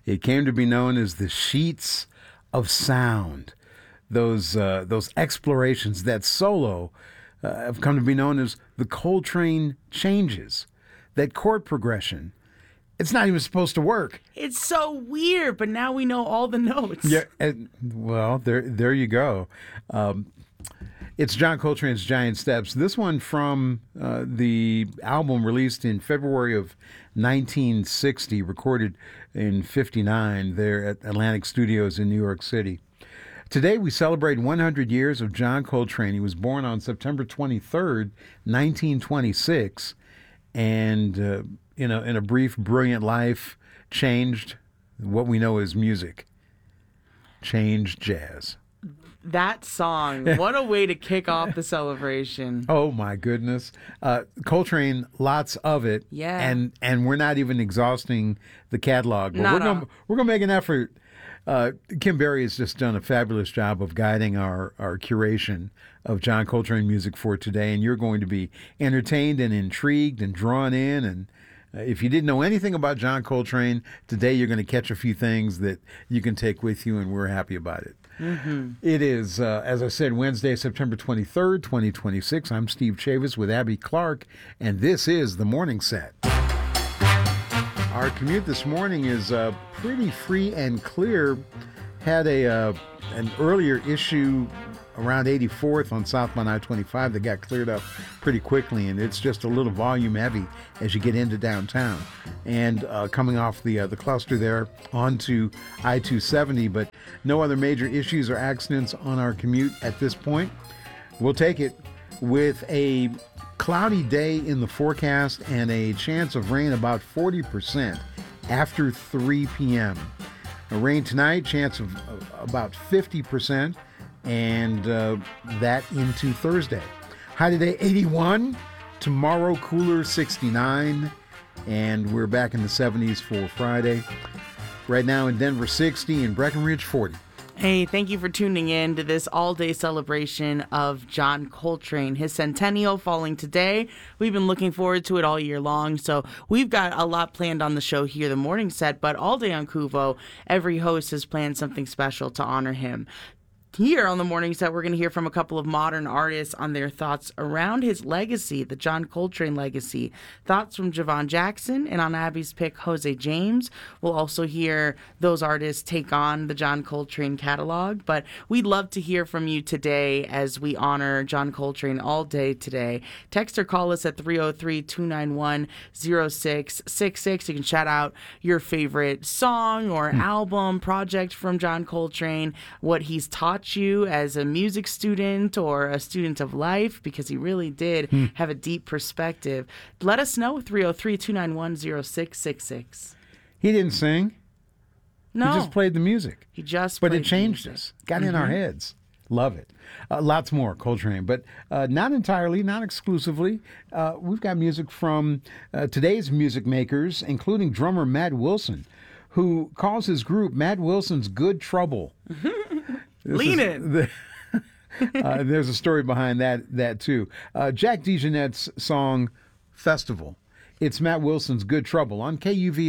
It came to be known as the Sheets of Sound. Those explorations, that solo, have come to be known as the Coltrane Changes. That chord progression, it's not even supposed to work. It's so weird, but now we know all the notes. Yeah, well, there you go. It's John Coltrane's Giant Steps. This one from the album released in February of 1960, recorded in 59 there at Atlantic Studios in New York City. Today we celebrate 100 years of John Coltrane. He was born on September 23rd, 1926, and in a brief, brilliant life, changed what we know as music. Changed jazz. That song, what a way to kick off the celebration. Oh, my goodness. Coltrane, lots of it. Yeah. And we're not even exhausting the catalog. But we're gonna make an effort. Kim Berry has just done a fabulous job of guiding our curation of John Coltrane music for today, and you're going to be entertained and intrigued and drawn in. And if you didn't know anything about John Coltrane, today you're going to catch a few things that you can take with you, and we're happy about it. Mm-hmm. It is, as I said, Wednesday, September 23rd, 2026. I'm Steve Chavis with Abby Clark, and this is The Morning Set. Our commute this morning is pretty free and clear. Had an earlier issue around 84th on southbound I-25 that got cleared up pretty quickly, and it's just a little volume heavy as you get into downtown. And coming off the cluster there onto I-270, but no other major issues or accidents on our commute at this point. We'll take it with a cloudy day in the forecast and a chance of rain about 40% after 3 p.m. Rain tonight, chance of about 50%, and that into Thursday. High today, 81. Tomorrow, cooler, 69. And we're back in the 70s for Friday. Right now in Denver, 60. In Breckenridge, 40. Hey, thank you for tuning in to this all-day celebration of John Coltrane, his centennial falling today. We've been looking forward to it all year long, so we've got a lot planned on the show here, the morning set, but all day on Kuvo, every host has planned something special to honor him. Here on the morning set, we're going to hear from a couple of modern artists on their thoughts around his legacy, the John Coltrane legacy. Thoughts from Javon Jackson, and on Abby's pick, Jose James. We'll also hear those artists take on the John Coltrane catalog. But we'd love to hear from you today as we honor John Coltrane all day today. Text or call us at 303-291-0666. You can shout out your favorite song or album, project from John Coltrane, what he's taught you as a music student or a student of life, because he really did have a deep perspective. Let us know, 303-291-0666. He didn't sing. No. He just played the music. But it changed us. Got in our heads. Love it. Lots more Coltrane, but not entirely, not exclusively. We've got music from today's music makers, including drummer Matt Wilson, who calls his group Matt Wilson's Good Trouble. Lean in. There's a story behind that too. Jack DeJohnette's song Festival. It's Matt Wilson's Good Trouble on KUV